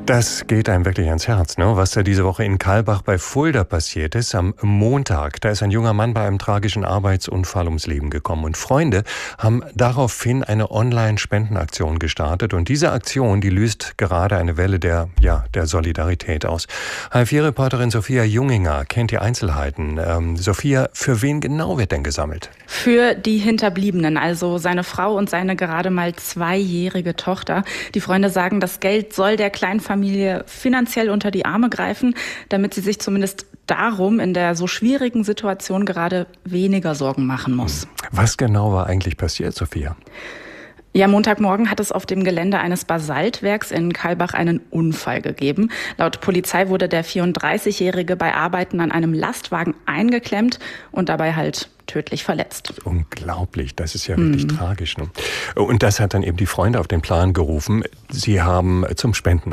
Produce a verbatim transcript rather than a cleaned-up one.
Das geht einem wirklich ans Herz, ne? Was da diese Woche in Kailbach bei Fulda passiert ist. Am Montag, da ist ein junger Mann bei einem tragischen Arbeitsunfall ums Leben gekommen. Und Freunde haben daraufhin eine Online-Spendenaktion gestartet. Und diese Aktion, die löst gerade eine Welle der, ja, der Solidarität aus. H F vier-Reporterin Sophia Junginger kennt die Einzelheiten. Ähm, Sophia, für wen genau wird denn gesammelt? Für die Hinterbliebenen, also seine Frau und seine gerade mal zweijährige Tochter. Die Freunde sagen, das Geld soll der kleinen Familie finanziell unter die Arme greifen, damit sie sich zumindest darum in der so schwierigen Situation gerade weniger Sorgen machen muss. Was genau war eigentlich passiert, Sophia? Ja, Montagmorgen hat es auf dem Gelände eines Basaltwerks in Kailbach einen Unfall gegeben. Laut Polizei wurde der vierunddreißigjährige bei Arbeiten an einem Lastwagen eingeklemmt und dabei halt tödlich verletzt. Unglaublich, das ist ja wirklich hm. tragisch. Ne? Und das hat dann eben die Freunde auf den Plan gerufen. Sie haben zum Spenden